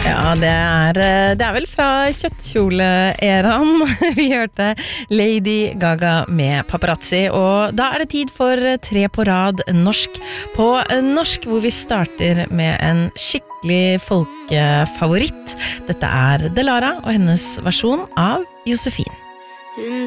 Ja, det vel fra kjøttkjole-eraen. Vi hørte Lady Gaga med Paparazzi, og da det tid for 3 på rad norsk på norsk, hvor vi starter med en skikkelig folkefavoritt. Dette Delara og hennes versjon av Josefin.